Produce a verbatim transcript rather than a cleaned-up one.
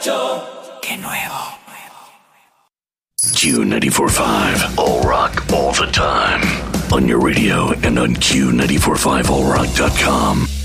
Qué nuevo. Q ninety-four point five, All Rock all the time. On your radio and on Q ninety-four point five all rock dot com.